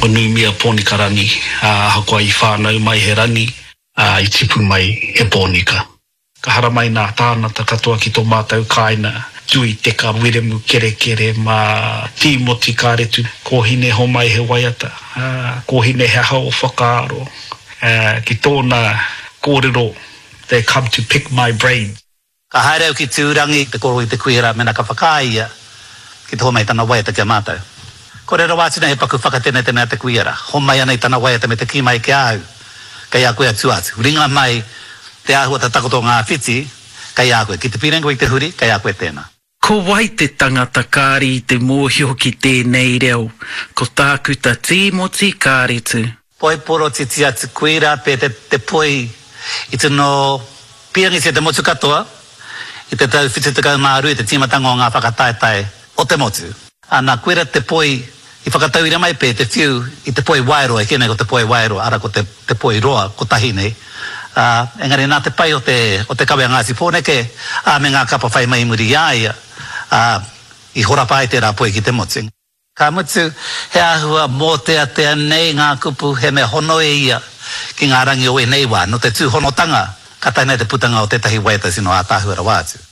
nui mea pōnika rani, hakoa I whānau mai he rani, I tipu mai he pōnika. Ka hara mai nā tānata katoa ki tō mātou kāina, tui te ka wiremu kere kere ma tīmoti kāretu, ko hine ho mai he waiata, ko hine he hao whakaaro, ki tōna kōrero, they come to pick my brain. Ka haereo ki tūrangi, te koro I te kuira mena ka whakāia, ki te homai tana waiata kia mātou. Ko rero wātina he paku whakatene tēnā te kuira, homai anei tana waiata me te ki mai ki au, kai a koe atu atu. Ringa mai te āhua ta takoto ngā whiti, kai a koe. Ki te pirengo I te huri, kai a koe tēnā. Ko wai te tangata kāri I te mōhio ki tēnei reo, ko tākuta tīmoti kāretu. Poi poro titi atu kuira pe te poi I te no piangi se te motu katoa, I te tau whiti te kau māru, I te tīmatanga o ngā whakataetai o te motu. Nā kuira te poi, I whakatau ira mai pe te whiu, I te poi wairoa, I kene ko te poi wairoa, ara ko te poi roa, ko tahine. Engari nā te pai o te kawe ngāsi pōneke, me ngā kapa whai mai muri iaia, I horapa ai te rā poi ki te motu. Ka mutu, he ahua mō te atea nei ngā kupu, he me hono e ia, ki ngā rangi o e nei wā, no te tū honotanga, ka tainei te putanga o tētahi waita sino a tāhuara wātu.